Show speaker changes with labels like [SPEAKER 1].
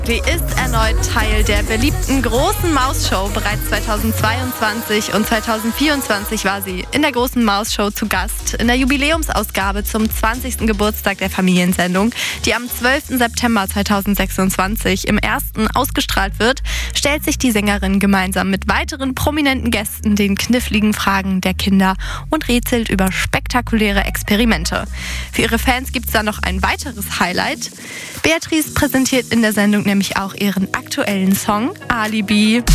[SPEAKER 1] Sie ist erneut Teil der beliebten Großen Maus-Show. Bereits 2022 und 2024 war sie in der Großen Maus-Show zu Gast. In der Jubiläumsausgabe zum 20. Geburtstag der Familiensendung, die am 12. September 2026 im ersten ausgestrahlt wird, stellt sich die Sängerin gemeinsam mit weiteren prominenten Gästen den kniffligen Fragen der Kinder und rätselt über spektakuläre Experimente. Für ihre Fans gibt es da noch ein weiteres Highlight. Beatrice präsentiert in der Sendung nämlich auch ihren aktuellen Song Alibi.